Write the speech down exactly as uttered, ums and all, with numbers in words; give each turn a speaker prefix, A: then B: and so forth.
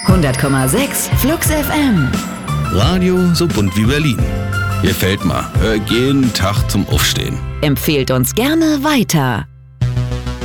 A: hundert Komma sechs Flux F M.
B: Radio so bunt wie Berlin. Gefällt mir. Hör jeden Tag zum Aufstehen.
A: Empfehlt uns gerne weiter.